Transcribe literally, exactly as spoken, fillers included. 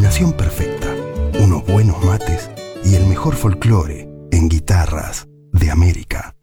combinación perfecta. Unos buenos mates y el mejor folclore en Guitarras de América.